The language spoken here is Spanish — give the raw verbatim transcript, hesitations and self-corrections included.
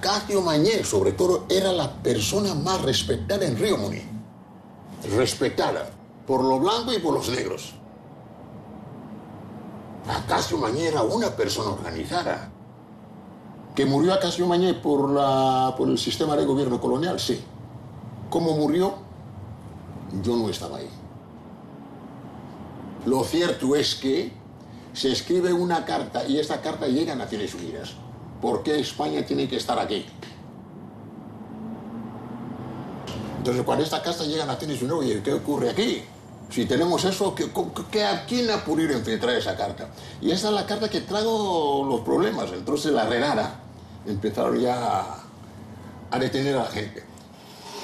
Casio Mañé, sobre todo, era la persona más respetada en Río Muni. Respetada por los blancos y por los negros. Casio Mañé era una persona organizada. ¿Que murió a Casio Mañé por, la, por el sistema de gobierno colonial? Sí. ¿Cómo murió? Yo no estaba ahí. Lo cierto es que se escribe una carta y esta carta llega a Naciones Unidas. ¿Por qué España tiene que estar aquí? Entonces, cuando esta carta llega a Naciones Unidas, oye, ¿qué ocurre aquí? Si tenemos eso, ¿qué, qué, ¿a quién ha podido infiltrar esa carta? Y esa es la carta que trajo los problemas. Entonces, la Renara empezaron ya a detener a la gente.